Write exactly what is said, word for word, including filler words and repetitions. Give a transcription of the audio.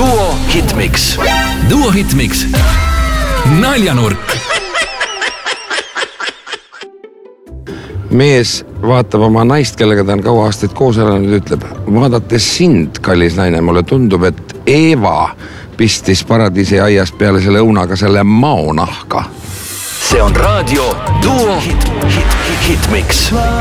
Duo Hitmix. Duo Hitmix. Naljanurk. Mees vaatab oma naist, kellega ta on kaua aastaid koos elanud, ütleb, vaadates sind, kallis naine, mulle tundub, et Eeva pistis paradiisi aias peale selle õunaga selle maonahka. See on raadio Duo Hit, hit, hit, Hitmix.